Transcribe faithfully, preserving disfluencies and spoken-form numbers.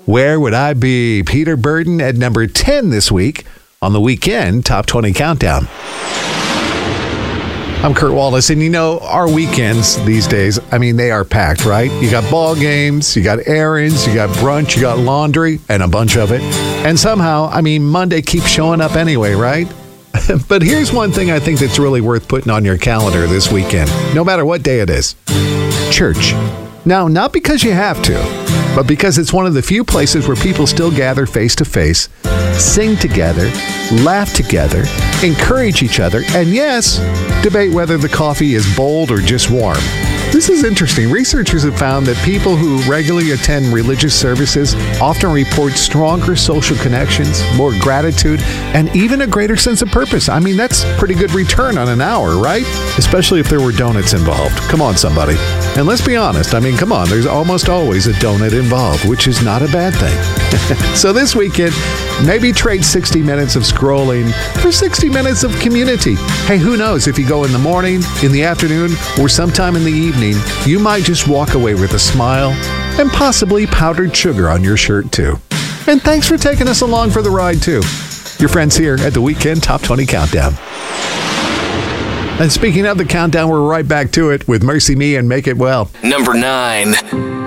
Where Would I Be? Peter Burton at number ten this week on the Weekend Top twenty Countdown. I'm Kurt Wallace, and you know, our weekends these days, I mean, they are packed, right? You got ball games, you got errands, you got brunch, you got laundry, and a bunch of it. And somehow, I mean, Monday keeps showing up anyway, right? But here's one thing I think that's really worth putting on your calendar this weekend, no matter what day it is. Church. Now, not because you have to, but because it's one of the few places where people still gather face to face, sing together, laugh together, encourage each other, and yes, debate whether the coffee is bold or just warm. This is interesting. Researchers have found that people who regularly attend religious services often report stronger social connections, more gratitude, and even a greater sense of purpose. I mean, that's pretty good return on an hour, right? Especially if there were donuts involved. Come on, somebody. And let's be honest. I mean, come on. There's almost always a donut involved, which is not a bad thing. So this weekend, maybe trade sixty minutes of scrolling for sixty minutes of community. Hey, who knows? If you go in the morning, in the afternoon, or sometime in the evening, you might just walk away with a smile and possibly powdered sugar on your shirt, too. And thanks for taking us along for the ride, too. Your friends here at the Weekend Top twenty Countdown. And speaking of the countdown, we're right back to it with Mercy Me and Make It Well. Number nine.